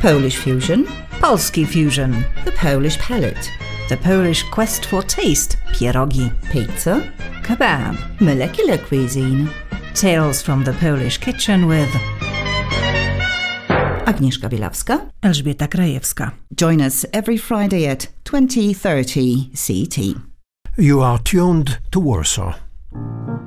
Polish Fusion, Polski Fusion, The Polish Palette, The Polish Quest for Taste, pierogi, Pizza, kebab, Molecular Cuisine, Tales from the Polish Kitchen with Agnieszka Bielawska, Elżbieta Krajewska. Join us every Friday at 20:30 CT. You are tuned to Warsaw.